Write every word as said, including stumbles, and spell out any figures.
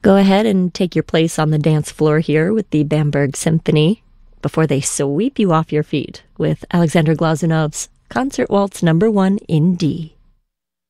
Go ahead and take your place on the dance floor here with the Bamberg Symphony before they sweep you off your feet with Alexander Glazunov's Concert Waltz Number One in D.